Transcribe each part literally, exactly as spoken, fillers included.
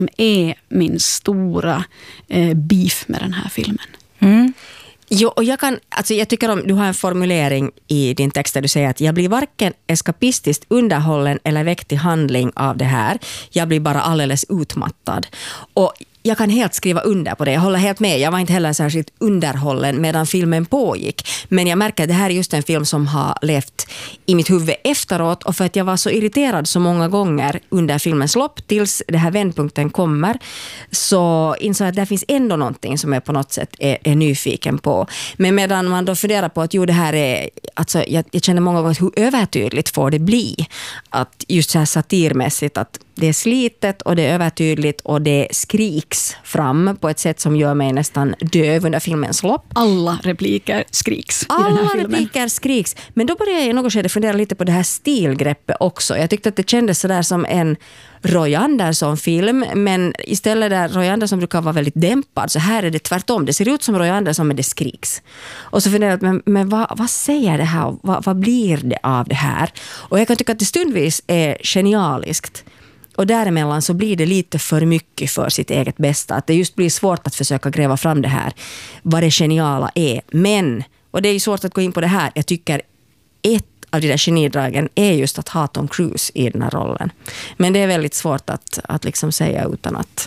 är min stora eh, beef med den här filmen. Mm. Jo, och jag kan, alltså jag tycker om, du har en formulering i din text där du säger att jag blir varken eskapistiskt underhållen eller väckt i handling av det här. Jag blir bara alldeles utmattad. Och jag kan helt skriva under på det. Jag håller helt med. Jag var inte heller särskilt underhållen medan filmen pågick. Men jag märker att det här är just en film som har levt i mitt huvud efteråt. Och för att jag var så irriterad så många gånger under filmens lopp tills det här vändpunkten kommer, så insåg jag att det finns ändå någonting som jag på något sätt är, är nyfiken på. Men medan man då funderar på att jo, det här är, alltså jag, jag känner många gånger hur övertydligt får det bli. Att just så här satirmässigt att det är slitet och det är övertydligt och det skriks fram på ett sätt som gör mig nästan döv under filmens lopp. Alla repliker skriks i Alla den här filmen. Alla repliker skriks. Men då började jag i något skede fundera lite på det här stilgreppet också. Jag tyckte att det kändes sådär som en Roy Andersson-film, men istället där Roy Andersson brukar vara väldigt dämpad, så här är det tvärtom. Det ser ut som Roy Andersson, men det skriks. Och så funderar jag, men, men vad, vad säger det här? Vad, vad blir det av det här? Och jag kan tycka att det stundvis är genialiskt. Och däremellan så blir det lite för mycket för sitt eget bästa. Att det just blir svårt att försöka gräva fram det här, vad det geniala är. Men, och det är ju svårt att gå in på det här, jag tycker ett av de där genidragen är just att ha Tom Cruise i den här rollen. Men det är väldigt svårt att, att liksom säga utan att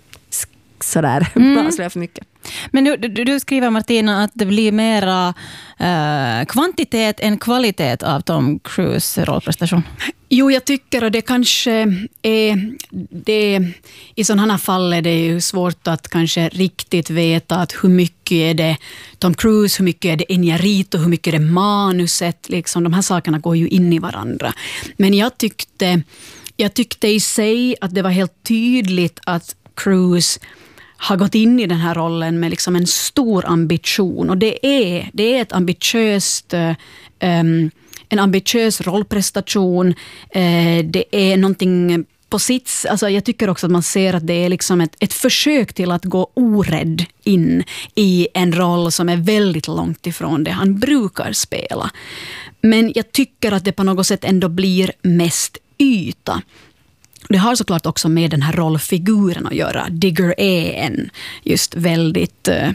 sådär mm. avslöja för mycket. Men du, du, du skriver, Martina, att det blir mera eh, kvantitet än kvalitet av Tom Cruise rollprestation. Jo, jag tycker, och det kanske är det, i sådana här fall är det ju svårt att kanske riktigt veta att hur mycket är det Tom Cruise, hur mycket är det Iñárritu, hur mycket är det manuset, liksom de här sakerna går ju in i varandra. Men jag tyckte jag tyckte i sig att det var helt tydligt att Cruise har gått in i den här rollen med liksom en stor ambition, och det är, det är ett ambitiöst um, en ambitiös rollprestation. Uh, det är någonting på sitt, alltså jag tycker också att man ser att det är liksom ett, ett försök till att gå orädd in i en roll som är väldigt långt ifrån det han brukar spela. Men jag tycker att det på något sätt ändå blir mest yta. Det har såklart också med den här rollfiguren att göra. Digger är en just väldigt eh,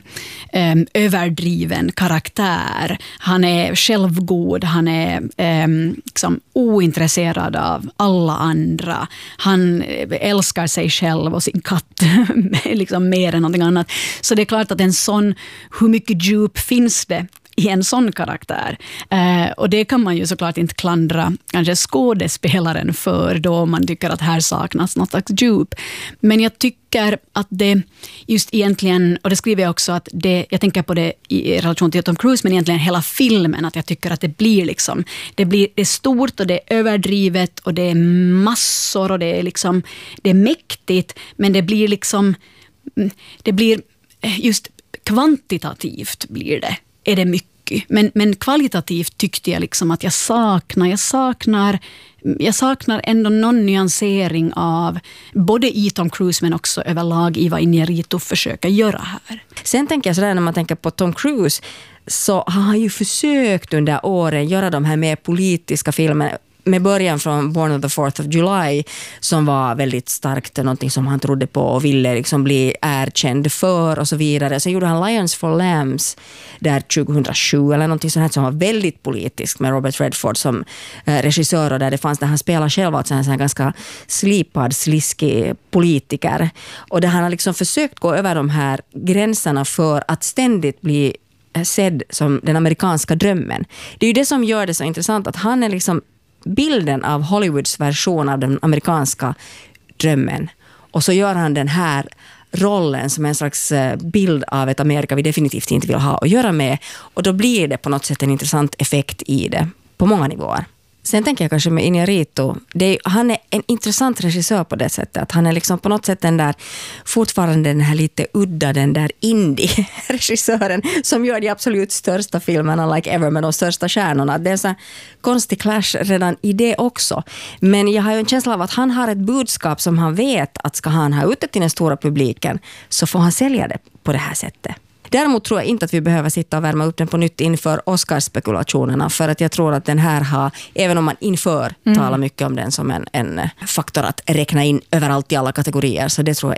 överdriven karaktär. Han är självgod, han är eh, liksom ointresserad av alla andra. Han älskar sig själv och sin katt liksom mer än någonting annat. Så det är klart att en sån, hur mycket djup finns det i en sån karaktär. Eh, och det kan man ju såklart inte klandra kanske skådespelaren för då man tycker att här saknas något slags djup. Men jag tycker att det just egentligen, och det skriver jag också att det, jag tänker på det i relation till Tom Cruise, men egentligen hela filmen, att jag tycker att det blir liksom, det blir det är stort och det är överdrivet och det är massor och det är liksom, det är mäktigt, men det blir liksom, det blir just kvantitativt blir det. Är det mycket. Men, men kvalitativt tyckte jag liksom att jag saknar, jag saknar, jag saknar ändå någon nyansering av både i Tom Cruise men också överlag i vad Iñárritu försöker göra här. Sen tänker jag sådär, när man tänker på Tom Cruise, så har han ju försökt under åren göra de här mer politiska filmerna, med början från Born on the fourth of July, som var väldigt starkt, någonting som han trodde på och ville liksom bli erkänd för och så vidare. Sen gjorde han Lions for Lambs där tjugohundrasju eller någonting sånt här som var väldigt politiskt, med Robert Redford som eh, regissör, och där det fanns, där han spelar själv alltså en sån här ganska slipad, sliskig politiker. Och där han har liksom försökt gå över de här gränserna för att ständigt bli sedd som den amerikanska drömmen. Det är ju det som gör det så intressant, att han är liksom bilden av Hollywoods version av den amerikanska drömmen. Och så gör han den här rollen som en slags bild av ett Amerika vi definitivt inte vill ha att göra med. Och då blir det på något sätt en intressant effekt i det på många nivåer. Sen tänker jag kanske med Iñárritu, det är, han är en intressant regissör på det sättet att han är liksom på något sätt den där, fortfarande den här lite udda, den där indie-regissören som gör de absolut största filmerna like ever med de största stjärnorna. Det är en sån konstig clash redan i det också. Men jag har ju en känsla av att han har ett budskap som han vet att ska han ha ute till den stora publiken, så får han sälja det på det här sättet. Däremot tror jag inte att vi behöver sitta och värma upp den på nytt inför Oscars-spekulationerna, för att jag tror att den här har, även om man inför mm. talar mycket om den som en, en faktor att räkna in överallt i alla kategorier, så det tror jag